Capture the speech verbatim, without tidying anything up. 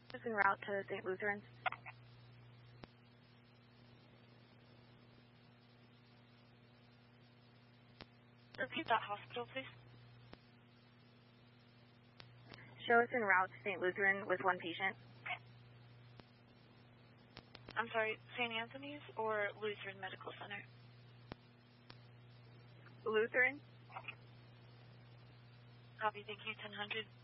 Is en route to Saint Lutheran's. Repeat that hospital, please. Show us en route to Saint Lutheran with one patient. I'm sorry, Saint Anthony's or Lutheran Medical Center? Lutheran. Copy, thank you, ten hundred.